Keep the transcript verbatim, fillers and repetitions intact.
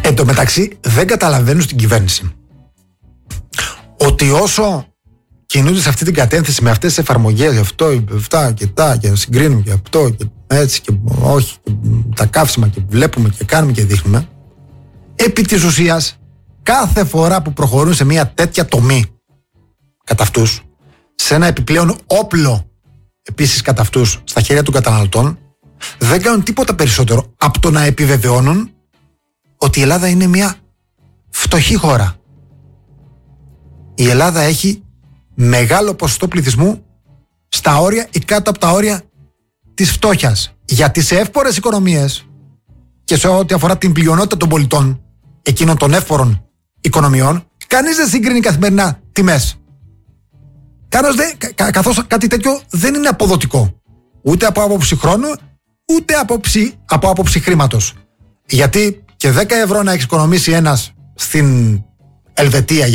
Εν τω μεταξύ δεν καταλαβαίνουν στην κυβέρνηση ότι όσο κινούνται σε αυτή την κατεύθυνση με αυτές τις εφαρμογές, αυτό, αυτά και τα, και συγκρίνουμε και αυτό και έτσι και όχι, και τα καύσιμα και βλέπουμε και κάνουμε και δείχνουμε, επί της ουσίας κάθε φορά που προχωρούν σε μια τέτοια τομή κατά αυτούς, σε ένα επιπλέον όπλο επίσης κατά αυτούς στα χέρια των καταναλωτών, δεν κάνουν τίποτα περισσότερο από το να επιβεβαιώνουν ότι η Ελλάδα είναι μια φτωχή χώρα. Η Ελλάδα έχει μεγάλο ποσοστό πληθυσμού στα όρια ή κάτω από τα όρια της φτώχειας. Γιατί σε εύπορες οικονομίες και σε ό,τι αφορά την πλειονότητα των πολιτών εκείνων των εύπορων οικονομιών, κανείς δεν συγκρίνει καθημερινά τιμές. Κα, καθώς κάτι τέτοιο δεν είναι αποδοτικό. Ούτε από άποψη χρόνου, ούτε από, από άποψη χρήματος. Γιατί και δέκα ευρώ να έχει οικονομήσει ένας στην Ελβετία